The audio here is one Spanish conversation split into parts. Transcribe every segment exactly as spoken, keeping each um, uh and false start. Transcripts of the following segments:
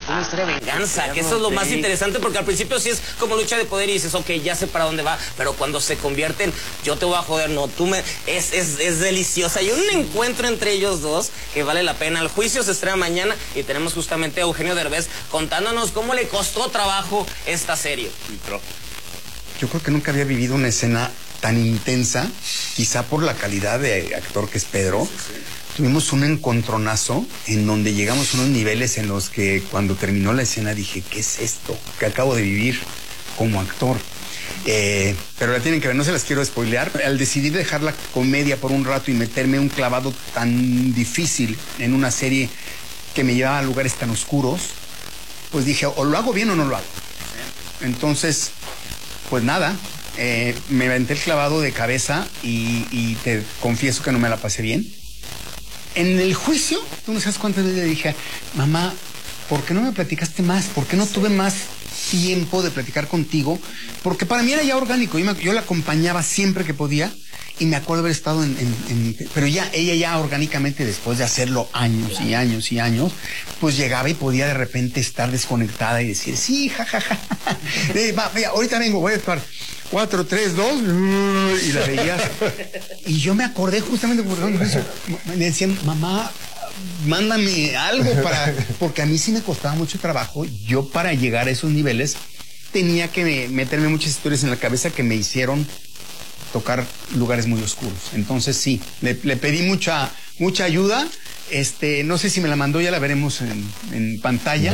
una historia de venganza, que eso es lo más interesante, porque al principio sí es como lucha de poder y dices, ok, ya sé para dónde va, pero cuando se convierten, yo te voy a joder, no, tú me... Es, es, es deliciosa. Hay un encuentro entre ellos dos que vale la pena. El juicio se estrena mañana y tenemos justamente a Eugenio Derbez contándonos cómo le costó trabajo esta serie. Yo creo que nunca había vivido una escena tan intensa, quizá por la calidad de actor que es Pedro. Sí, sí. Tuvimos un encontronazo en donde llegamos a unos niveles en los que cuando terminó la escena dije, ¿qué es esto que acabo de vivir como actor? Eh, pero la tienen que ver, no se las quiero spoilear. Al decidir dejar la comedia por un rato y meterme un clavado tan difícil en una serie que me llevaba a lugares tan oscuros, pues dije, o lo hago bien o no lo hago. Entonces, pues nada, eh, me aventé el clavado de cabeza y, y te confieso que no me la pasé bien. En el juicio, tú no sabes cuántas veces le dije, mamá, ¿por qué no me platicaste más? ¿Por qué no tuve más tiempo de platicar contigo? Porque para mí era ya orgánico. Yo, me, yo la acompañaba siempre que podía y me acuerdo haber estado en, en, en... Pero ya, ella ya orgánicamente, después de hacerlo años y años y años, pues llegaba y podía de repente estar desconectada y decir, sí, jajaja. Ja, ja. eh, va, vaya, ahorita vengo, voy a estar cuatro, tres, dos, y la veías. Y yo me acordé justamente porque me decían, mamá, mándame algo para... Porque a mí sí me costaba mucho trabajo. Yo para llegar a esos niveles tenía que meterme muchas historias en la cabeza que me hicieron tocar lugares muy oscuros. Entonces sí, le, le pedí mucha, mucha ayuda. Este, no sé si me la mandó, ya la veremos en, en pantalla.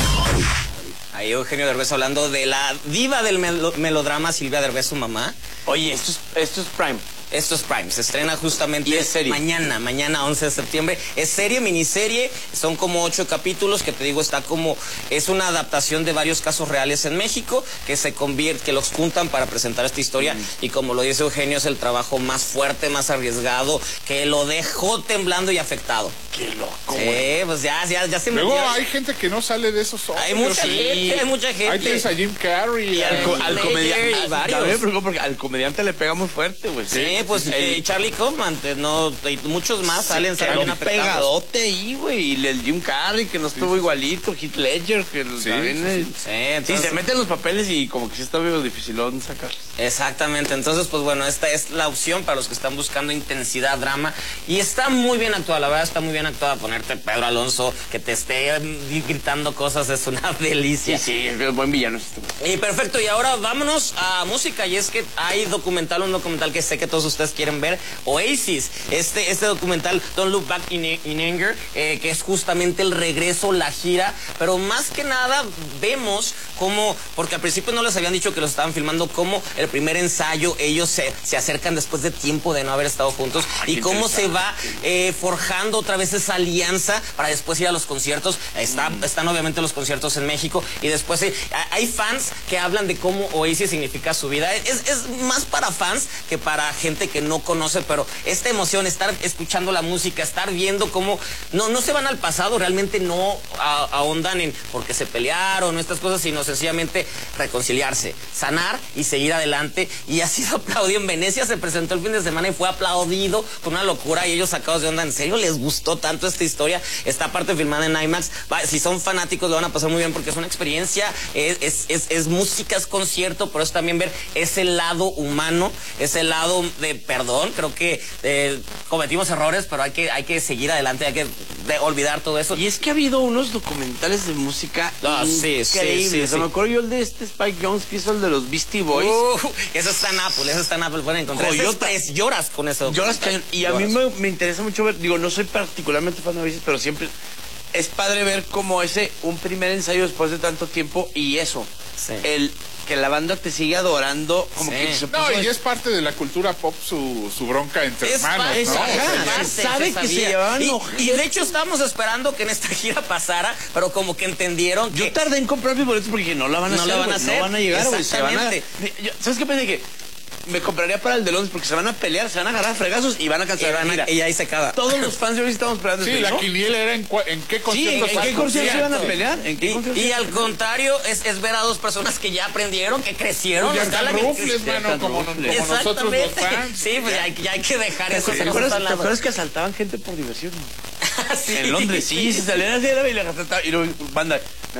Ahí Eugenio Derbez hablando de la diva del mel melodrama, Silvia Derbez, su mamá. Oye, esto es, esto es Prime. Esto es Prime, se estrena justamente ¿Y es serie? mañana, mañana once de septiembre. Es serie, miniserie, son como ocho capítulos, que te digo, está como, es una adaptación de varios casos reales en México, que se convierte, que los juntan para presentar esta historia, mm. y como lo dice Eugenio, es el trabajo más fuerte, más arriesgado, que lo dejó temblando y afectado. ¡Qué loco! Sí, güey. Pues ya, ya, ya se me... Luego hay gente que no sale de esos ojos. Hay mucha sí. gente, hay mucha gente. Ahí tienes a Jim Carrey. Y al, co al comediante, varios. porque al comediante le pega muy fuerte, güey. Sí, sí, pues eh, Charlie Kaufman, no, muchos más sí, salen, salen un pegadote ahí, güey. Y el Jim Carrey, que no estuvo sí. igualito, Heath Ledger, que sí, también es, sí, entonces, sí, se meten los papeles y como que sí está medio dificilón sacarlos. Exactamente, entonces pues bueno, esta es la opción para los que están buscando intensidad, drama, y está muy bien actuada, la verdad está muy bien actuada. Ponerte Pedro Alonso, que te esté gritando cosas, es una delicia. Sí, sí, es buen villano. Y perfecto, y ahora vámonos a música, y es que hay documental, un documental que sé que todos ustedes quieren ver, Oasis, este, este documental Don't Look Back in, in Anger, eh, que es justamente el regreso, la gira, pero más que nada vemos cómo, porque al principio no les habían dicho que los estaban filmando, cómo el primer ensayo ellos se, se acercan después de tiempo de no haber estado juntos, ah, y cómo se va eh, forjando otra vez esa alianza para después ir a los conciertos. Está, mm. Están obviamente los conciertos en México, y después eh, hay fans que hablan de cómo Oasis significa su vida. Es, es más para fans que para gente que no conoce, pero esta emoción, estar escuchando la música, estar viendo cómo no, no se van al pasado, realmente no a, ahondan en porque se pelearon, estas cosas, sino sencillamente reconciliarse, sanar y seguir adelante. Y ha sido aplaudido en Venecia, se presentó el fin de semana y fue aplaudido con una locura, y ellos sacados de onda. ¿En serio les gustó tanto esta historia? Esta parte filmada en IMAX, va, si son fanáticos lo van a pasar muy bien, porque es una experiencia, es, es, es, es música, es concierto, pero es también ver ese lado humano, ese lado de perdón. Creo que eh, cometimos errores, pero hay que, hay que seguir adelante, hay que de, olvidar todo eso. Y es que ha habido unos documentales de música oh, increíbles. Sí, sí, sí, sí. Me acuerdo yo el de este Spike Jonze, que hizo el de los Beastie Boys. Uh, eso está en Apple, eso está en Apple, pueden encontrar. Coyota. Es, es, lloras con eso. Lloras cañón. Y a mí me, me interesa mucho ver, digo, no soy particularmente fan de Oasis, pero siempre es padre ver como ese, un primer ensayo después de tanto tiempo, y eso, sí. el que la banda te sigue adorando, como sí. que se puso... No, y es parte de la cultura pop su, su bronca entre es hermanos, es ¿no? Parte, o sea, parte, se sabe se que se llevaban y, y de hecho estábamos esperando que en esta gira pasara, pero como que entendieron que... Yo tardé en comprar mis boletos porque dije, no la van a no hacer, la van a hacer. No van a llegar, güey. Exactamente. ¿Sabes qué pensé? Que me compraría para el de Londres porque se van a pelear, se van a agarrar fregazos y van a cancelar. Mira, y ahí se acaba. Todos los fans de hoy estamos esperando. Sí, la quiniela era en, en qué conciertos. Sí, ¿en, en qué conciertos se van a pelear? ¿En qué y, y al contrario, es, es ver a dos personas que ya aprendieron, que crecieron. Pues ya están rufles, mano, como, como nosotros los fans. Sí, pues ya, ya hay que dejar eso. ¿Te acuerdas que asaltaban gente por diversión? Sí. En Londres, sí, se salían así y la asaltaban. Y luego, banda,